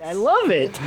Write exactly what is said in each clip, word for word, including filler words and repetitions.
I love it.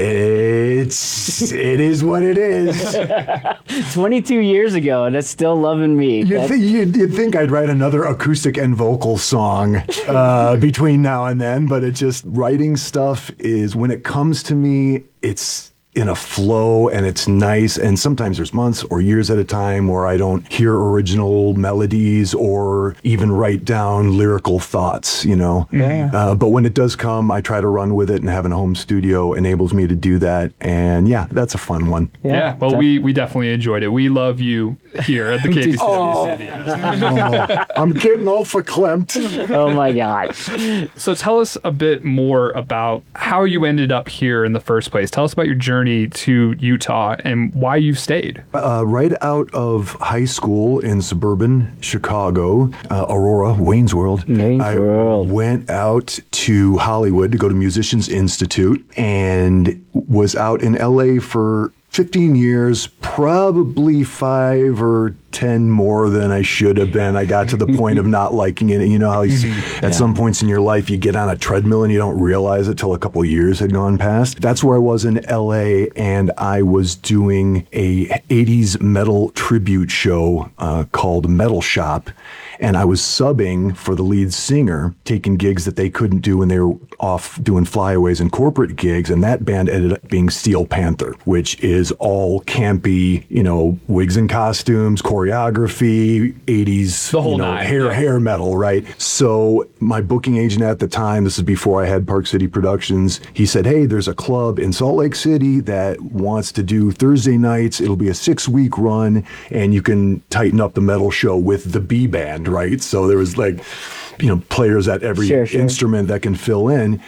It's it is what it is. twenty-two years ago, and it's still loving me. You'd, th- you'd, you'd think I'd write another acoustic and vocal song uh, between now and then, but it just writing stuff is when it comes to me, it's in a flow and it's nice. And sometimes there's months or years at a time where I don't hear original melodies or even write down lyrical thoughts, you know. Yeah. Uh, but when it does come, I try to run with it, and having a home studio enables me to do that. And yeah, that's a fun one. Yeah. yeah well, we, we definitely enjoyed it. We love you here at the K P C W oh. Studios. oh, I'm getting all verklempt. Oh my God. So tell us a bit more about how you ended up here in the first place. Tell us about your journey to Utah and why you stayed. Uh, right out of high school in suburban Chicago, uh, Aurora, Wayne's World, Wayne's I World. went out to Hollywood to go to Musicians Institute and was out in L A for fifteen years, probably five or ten more than I should have been. I got to the point of not liking it. You know how you, at yeah. some points in your life you get on a treadmill and you don't realize it till a couple of years had gone past. That's where I was in L A, and I was doing a eighties metal tribute show uh, called Metal Shop. And I was subbing for the lead singer, taking gigs that they couldn't do when they were off doing flyaways and corporate gigs. And that band ended up being Steel Panther, which is all campy, you know, wigs and costumes, choreography, eighties, the whole you know, nine, hair, yeah. hair metal, right? So my booking agent at the time, this is before I had Park City Productions, he said, hey, there's a club in Salt Lake City that wants to do Thursday nights. It'll be a six-week run, and you can tighten up the metal show with the B band, right? So there was like, you know, players at every sure, sure. instrument that can fill in,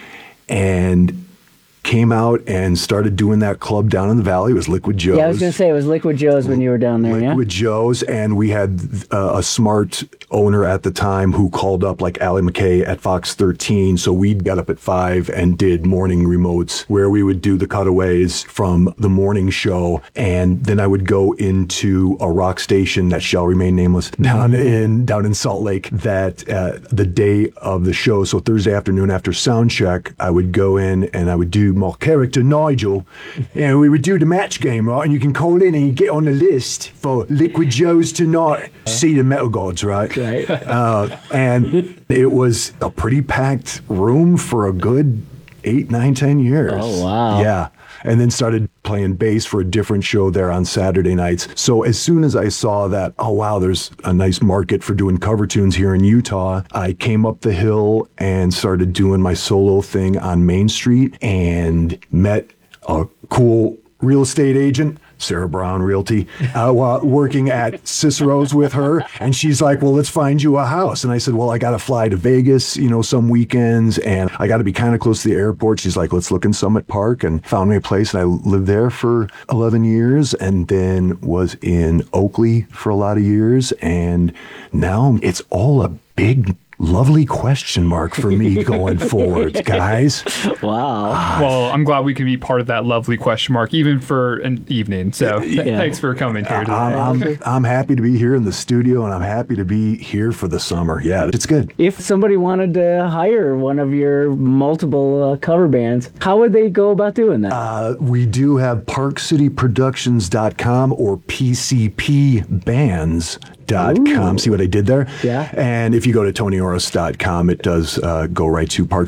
and came out and started doing that club down in the valley. It was Liquid Joe's. Yeah, I was going to say it was Liquid Joe's when you were down there, Liquid yeah? Joe's, and we had uh, a smart owner at the time who called up like Allie McKay at Fox thirteen. So we got up at five and did morning remotes where we would do the cutaways from the morning show. And then I would go into a rock station that shall remain nameless down in down in Salt Lake that uh, the day of the show. So Thursday afternoon after sound check, I would go in and I would do my character Nigel, and we would do the match game, right? And you can call in and you get on the list for Liquid Joe's tonight. See the metal gods, right? Right. Uh, and it was a pretty packed room for a good eight, nine, ten years. Oh, wow. Yeah. And then started playing bass for a different show there on Saturday nights. So as soon as I saw that, oh, wow, there's a nice market for doing cover tunes here in Utah, I came up the hill and started doing my solo thing on Main Street and met a cool real estate agent, Sarah Brown Realty, uh, while working at Cicero's with her. And she's like, well, let's find you a house. And I said, well, I got to fly to Vegas, you know, some weekends, and I got to be kind of close to the airport. She's like, let's look in Summit Park, and found me a place. And I lived there for eleven years, and then was in Oakley for a lot of years. And now it's all a big, lovely question mark for me going forward, guys. Wow. Well, I'm glad we could be part of that lovely question mark, even for an evening. So th- Yeah. thanks for coming here today. I'm, I'm, I'm happy to be here in the studio, and I'm happy to be here for the summer. Yeah, it's good. If somebody wanted to hire one of your multiple uh, cover bands, how would they go about doing that? Uh, we do have park city productions dot com or P C P bands dot com. See what I did there? Yeah. And if you go to tony oros dot com, it does uh, go right to park